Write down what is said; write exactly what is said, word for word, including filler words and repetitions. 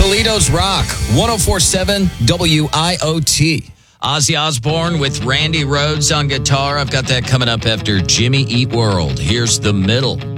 Toledo's Rock, one oh four point seven W I O T. Ozzy Osbourne with Randy Rhoads on guitar. I've got that coming up after Jimmy Eat World. Here's The Middle.